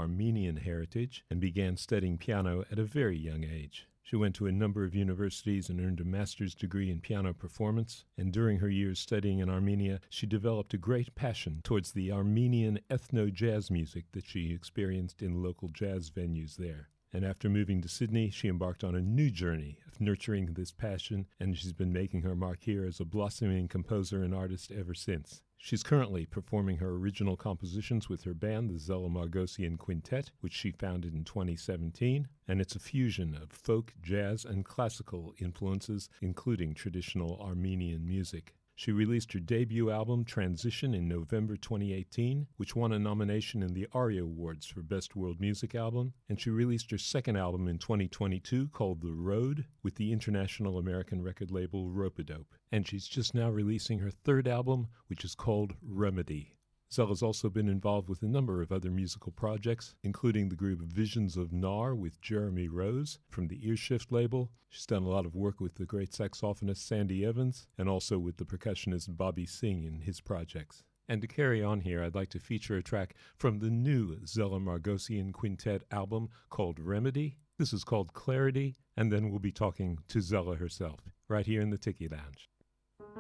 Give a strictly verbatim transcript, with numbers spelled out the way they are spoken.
Armenian heritage and began studying piano at a very young age. She went to a number of universities and earned a master's degree in piano performance, and during her years studying in Armenia, she developed a great passion towards the Armenian ethno-jazz music that she experienced in local jazz venues there. And after moving to Sydney, she embarked on a new journey of nurturing this passion, and she's been making her mark here as a blossoming composer and artist ever since. She's currently performing her original compositions with her band, the Zella Margosian Quintet, which she founded in twenty seventeen, and it's a fusion of folk, jazz, and classical influences, including traditional Armenian music. She released her debut album, Transition, in November twenty eighteen, which won a nomination in the ARIA Awards for Best World Music Album, and she released her second album in twenty twenty-two called The Road with the international American record label Rope-A-Dope. And she's just now releasing her third album, which is called Remedy. Zella's also been involved with a number of other musical projects, including the group Visions of Nar with Jeremy Rose from the Earshift label. She's done a lot of work with the great saxophonist Sandy Evans, and also with the percussionist Bobby Singh in his projects. And to carry on here, I'd like to feature a track from the new Zella Margosian Quintet album called Remedy. This is called Clarity, and then we'll be talking to Zella herself, right here in the Tiki Lounge.